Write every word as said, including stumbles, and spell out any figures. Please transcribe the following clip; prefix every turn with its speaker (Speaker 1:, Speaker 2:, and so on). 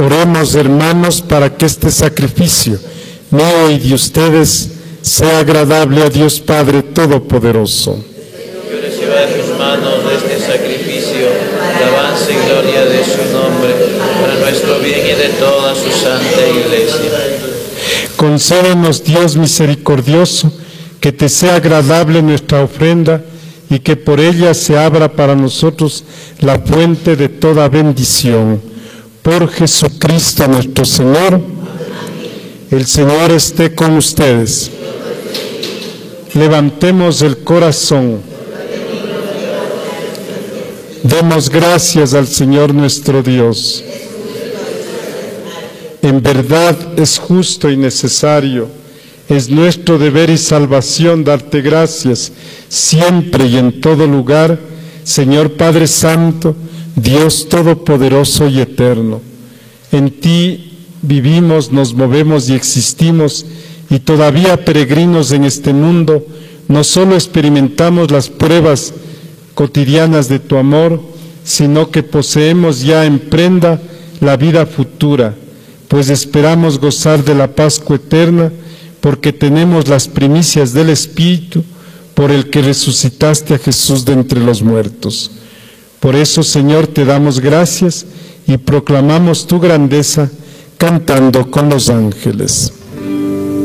Speaker 1: Oremos, hermanos, para que este sacrificio mío y de ustedes sea agradable a Dios Padre Todopoderoso.
Speaker 2: Que reciba de sus manos este sacrificio, alabanza y gloria de su nombre, para nuestro bien y de toda su santa Iglesia.
Speaker 1: Concédenos, Dios misericordioso, que te sea agradable nuestra ofrenda y que por ella se abra para nosotros la fuente de toda bendición. Por Jesucristo nuestro Señor. El Señor esté con ustedes. Levantemos el corazón. Demos gracias al Señor nuestro Dios. En verdad es justo y necesario, es nuestro deber y salvación darte gracias siempre y en todo lugar, Señor Padre Santo, Dios Todopoderoso y Eterno. En ti vivimos, nos movemos y existimos, y todavía peregrinos en este mundo, no solo experimentamos las pruebas cotidianas de tu amor, sino que poseemos ya en prenda la vida futura, pues esperamos gozar de la Pascua eterna, porque tenemos las primicias del Espíritu, por el que resucitaste a Jesús de entre los muertos. Por eso, Señor, te damos gracias y proclamamos tu grandeza cantando con los ángeles.